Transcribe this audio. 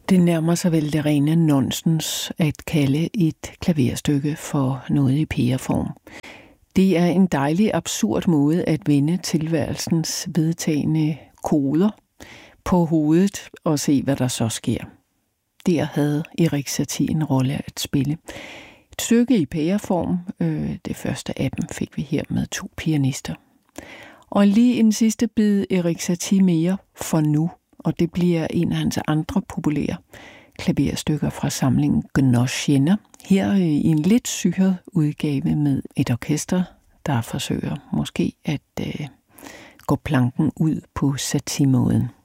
Det nærmer sig vel det rene nonsens at kalde et klaverstykke for noget i pæreform. Det er en dejlig absurd måde at vende tilværelsens vedtagne koder på hovedet og se, hvad der så sker. Der havde Erik Satie en rolle at spille. Et stykke i pæreform, det første af dem fik vi her med 2 pianister. Og lige en sidste bid Erik Satie mere for nu, og det bliver en af hans andre populære klaverstykker fra samlingen Gnossienne. Her i en lidt syret udgave med et orkester, der forsøger måske at gå planken ud på Satie-måden.